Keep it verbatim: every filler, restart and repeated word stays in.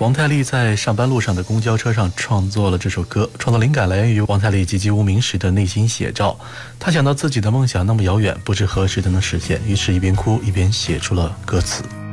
王太利在上班路上的公交车上创作了这首歌，创作灵感来源于王太利籍籍无名时的内心写照。他想到自己的梦想那么遥远，不知何时才能实现，于是一边哭一边写出了歌词。